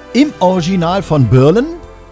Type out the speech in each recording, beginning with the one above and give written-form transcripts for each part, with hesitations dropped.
Im Original von Berlin.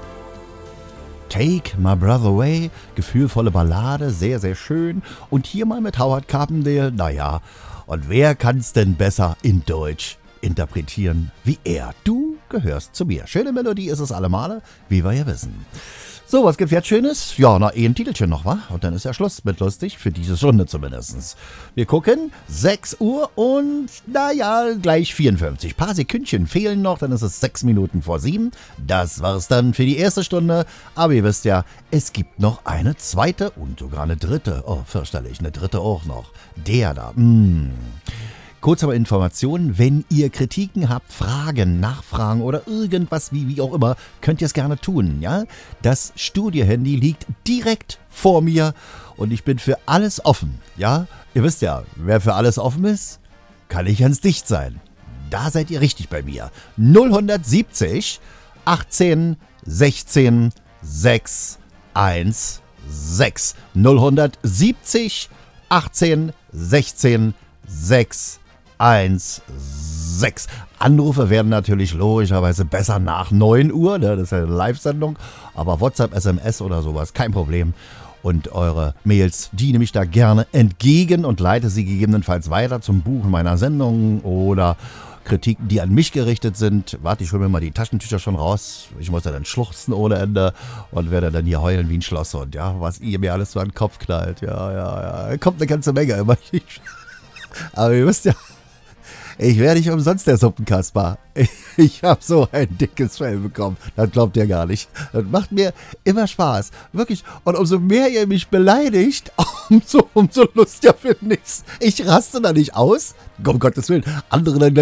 Take My Breath Away, gefühlvolle Ballade, sehr, sehr schön. Und hier mal mit Howard Carpendale, naja, und wer kann's denn besser in Deutsch interpretieren wie er? Du gehörst zu mir. Schöne Melodie ist es allemale, wie wir ja wissen. So, was gibt's jetzt Schönes? Ja, na, ein Titelchen noch, wa? Und dann ist ja Schluss mit lustig, für diese Stunde zumindest. Wir gucken, 6 Uhr und, naja, gleich 54. Paar Sekündchen fehlen noch, dann ist es 6 Minuten vor 7. Das war's dann für die erste Stunde. Aber ihr wisst ja, es gibt noch eine zweite und sogar eine dritte. Oh, fürchterlich, eine dritte auch noch. Der da, Kurz aber Informationen, wenn ihr Kritiken habt, Fragen, Nachfragen oder irgendwas, wie auch immer, könnt ihr es gerne tun, ja? Das Studio-Handy liegt direkt vor mir und ich bin für alles offen, ja? Ihr wisst ja, wer für alles offen ist, kann nicht ganz dicht sein. Da seid ihr richtig bei mir. 0170 18 16 616 0170 18 16 616. Anrufe werden natürlich logischerweise besser nach 9 Uhr, ne? Das ist ja eine Live-Sendung, aber WhatsApp, SMS oder sowas, kein Problem. Und eure Mails, die nehme ich da gerne entgegen und leite sie gegebenenfalls weiter zum Buchen meiner Sendung oder Kritiken, die an mich gerichtet sind. Warte, ich hole mir mal die Taschentücher schon raus. Ich muss ja dann schluchzen ohne Ende und werde dann hier heulen wie ein Schlosshund, ja, was ihr mir alles so an den Kopf knallt. Ja. Kommt eine ganze Menge immer. Aber ihr wisst ja, ich werde nicht umsonst der Suppenkasper. Ich habe so ein dickes Fell bekommen. Das glaubt ihr gar nicht. Das macht mir immer Spaß. Wirklich. Und umso mehr ihr mich beleidigt, umso lustiger finde ich's. Ich raste da nicht aus. Um Gottes Willen. Andere dann